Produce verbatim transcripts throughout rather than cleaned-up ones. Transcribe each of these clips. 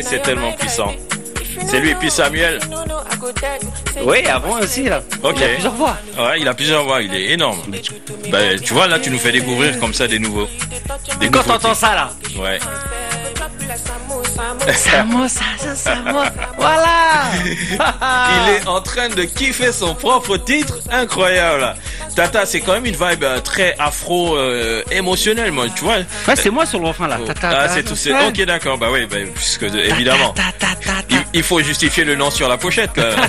C'est tellement puissant. C'est lui et puis Samuel. Oui, avant aussi là. Ok. Il a plusieurs voix. Ouais, il a plusieurs voix, il est énorme. Ben, tu vois, là, tu nous fais découvrir comme ça des nouveaux. Des Quand nouveaux t'entends titres. ça là. Ouais. Samosa, ça, Samosa. Voilà. Il est en train de kiffer son propre titre. Incroyable. Tata, c'est quand même une vibe euh, très afro euh, émotionnelle, moi, tu vois. Ouais, c'est moi sur le refrain là. Oh. Tata, Ah, tata, c'est tout. C'est... ouais. Ok, d'accord. Bah oui, bah, puisque évidemment, Ta, ta, ta, ta, ta. il, il faut justifier le nom sur la pochette. Quand même.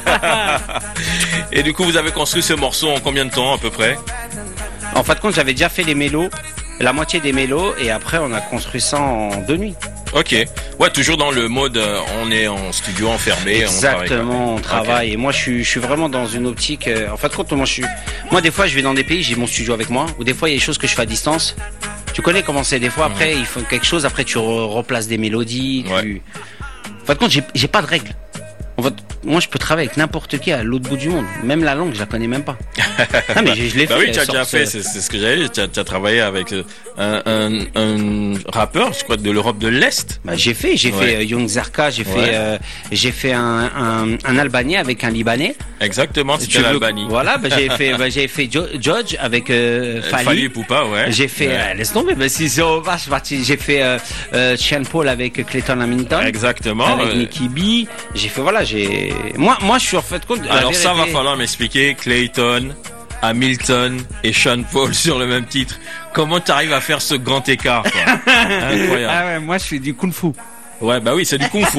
Et du coup, vous avez construit ce morceau en combien de temps à peu près? En fin de compte, j'avais déjà fait les mélos, la moitié des mélos, et après on a construit ça en deux nuits. Ok. Ouais, toujours dans le mode, euh, on est en studio enfermé. Exactement, on travaille. Okay. Et moi, je suis, je suis vraiment dans une optique. Euh, en fin de compte, moi, je suis. Moi, des fois, je vais dans des pays, j'ai mon studio avec moi, ou des fois, il y a des choses que je fais à distance. Tu connais comment c'est. Des fois, après, mmh. il faut quelque chose. Après, tu re- replaces des mélodies. Tu... Ouais. En fin de compte, j'ai, j'ai pas de règles. En fait, moi, je peux travailler avec n'importe qui à l'autre bout du monde. Même la langue, je la connais même pas. Non, mais je, je l'ai bah fait. oui, tu as déjà fait, c'est, c'est ce que j'allais dire. Tu as, tu as travaillé avec un, un, un rappeur, je crois, de l'Europe de l'Est. Bah, j'ai fait, j'ai ouais. fait euh, Young Zarka, j'ai ouais. fait, euh, j'ai fait un, un, un Albanais avec un Libanais. Exactement, c'était tu l'Albanie. Veux... Voilà, bah, j'ai fait, bah, j'ai fait jo- Judge avec euh, Fali. Fali Poupa, ouais. J'ai fait, ouais. euh, laisse tomber, bah, si c'est au vache, j'ai fait euh, euh, Sean Paul avec Clayton Hamilton. Exactement. Avec euh... Nicky B. J'ai fait, voilà, j'ai. Moi, moi, je suis en fait compte. Alors vérité... ça va falloir m'expliquer, Clayton, Hamilton et Sean Paul sur le même titre. Comment tu arrives à faire ce grand écart, quoi? Incroyable. Ah ouais, moi je fais du kung-fu. Ouais, bah oui, c'est du kung-fu.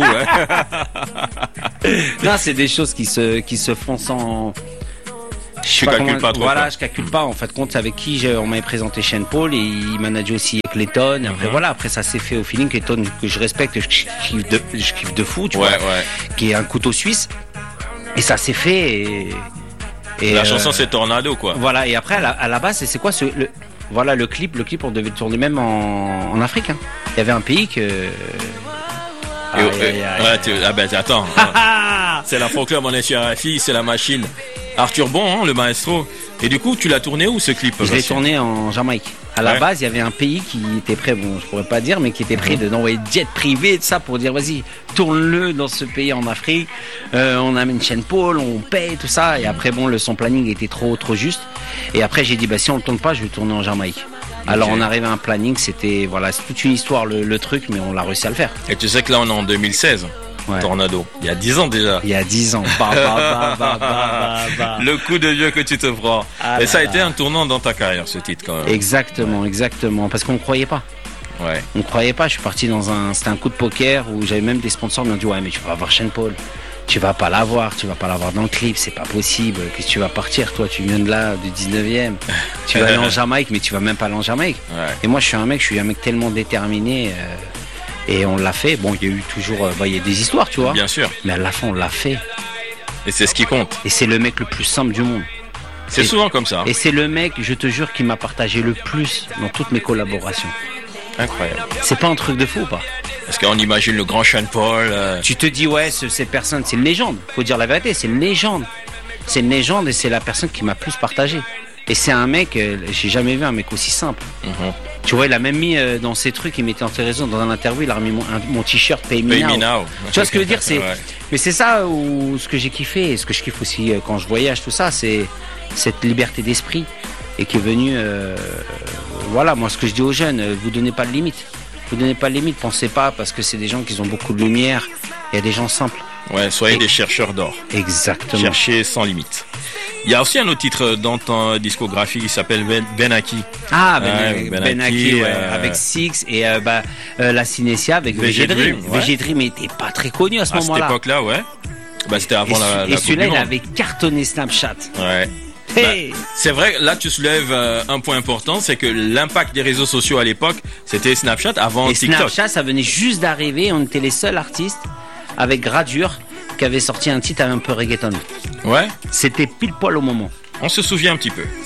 Ouais. Non, c'est des choses qui se qui se font sans. Je calcule comment... pas trop. Voilà, quoi. je calcule pas. En fait, compte avec qui j'ai... on m'avait présenté Sean Paul et il manageait aussi Clayton. Et après, mm-hmm. voilà, après ça s'est fait au feeling. Clayton que je respecte, je kiffe de, je kiffe de fou, tu ouais, vois, ouais. qui est un couteau suisse. Et ça s'est fait. Et, et la euh... chanson c'est Tornado, quoi. Voilà. Et après, à la, à la base, c'est, c'est quoi ce le... Voilà le clip. Le clip, on devait tourner même en, en Afrique. Hein. Il y avait un pays que. Ah, aïe, aïe, aïe. Ouais, tu... ah ben attends. C'est la folklore, mon est sur la fille, c'est la machine. Arthur Bon, hein, le maestro. Et du coup, tu l'as tourné où ce clip? Je l'ai tourné en Jamaïque. À la ouais. base, il y avait un pays qui était prêt, bon, je pourrais pas dire, mais qui était prêt mmh. d'envoyer jet privé, de ça, pour dire, vas-y, tourne-le dans ce pays en Afrique. Euh, on amène Sean Paul, on paye, tout ça. Et après, bon, le son planning était trop, trop juste. Et après, j'ai dit, bah, si on le tourne pas, je vais tourner en Jamaïque. Alors okay. on arrivait à un planning, c'était, voilà, c'est toute une histoire le, le truc, mais on l'a réussi à le faire. Et tu sais que là, on est en deux mille seize. Ouais. Tornado. Il y a dix ans déjà. Il y a dix ans. Bah, bah, bah, bah, bah, bah. Le coup de vieux que tu te prends. Ah Et ça a là. été un tournant dans ta carrière, ce titre, quand même. Exactement, ouais. exactement. Parce qu'on ne croyait pas. Ouais. On ne croyait pas. Je suis parti dans un, c'était un coup de poker où j'avais même des sponsors qui m'ont dit, ouais, mais tu vas avoir Sean Paul. Tu vas pas l'avoir, tu vas pas l'avoir dans le clip, c'est pas possible. Qu'est-ce que tu vas partir, toi? Tu viens de là, du dix-neuvième. Tu vas aller en Jamaïque, mais tu vas même pas aller en Jamaïque. Ouais. Et moi, je suis un mec, je suis un mec tellement déterminé. Euh, Et on l'a fait. Bon, il y a eu toujours, bah, il y a des histoires, tu vois. Bien sûr. Mais à la fin, on l'a fait. Et c'est ce qui compte. Et c'est le mec le plus simple du monde. C'est et, souvent comme ça. Et c'est le mec, je te jure, qui m'a partagé le plus dans toutes mes collaborations. Incroyable. C'est pas un truc de fou ou pas? Parce qu'on imagine le grand Sean Paul. Euh... Tu te dis, ouais, ce, cette personne, c'est une légende. Faut dire la vérité, c'est une légende. C'est une légende et c'est la personne qui m'a plus partagé. Et c'est un mec, euh, j'ai jamais vu un mec aussi simple. Mm-hmm. Tu vois, il a même mis euh, dans ses trucs, il mettait en raison dans un interview, il a remis mon, un, mon t-shirt Pay Me Now. now. Tu vois ce que je veux dire, c'est. Ouais. Mais c'est ça où ce que j'ai kiffé, et ce que je kiffe aussi euh, quand je voyage, tout ça, c'est cette liberté d'esprit et qui est venue. Euh, voilà, moi ce que je dis aux jeunes, euh, vous donnez pas de limite. Vous donnez pas de limite, pensez pas parce que c'est des gens qui ont beaucoup de lumière. Il y a des gens simples. Ouais, soyez et... des chercheurs d'or. Exactement. Cherchez sans limite. Il y a aussi un autre titre dans ton discographie qui s'appelle Ben, Ben Aki. Ah, Ben, ouais, ben, ben Aki, ouais, euh... avec Six et euh, bah, euh, la Cinétia avec V G Dream. Ouais. V G Dream n'était pas très connu à ce à moment-là. À cette époque-là, ouais. Bah, c'était avant et la, et la celui-là, il avait cartonné Snapchat. Ouais. Hey. Bah, c'est vrai, là tu soulèves euh, un point important, c'est que l'impact des réseaux sociaux à l'époque, c'était Snapchat avant et TikTok. Snapchat, ça venait juste d'arriver, on était les seuls artistes avec Gradure qui avait sorti un titre un peu reggaeton. Ouais. C'était pile poil au moment. On se souvient un petit peu.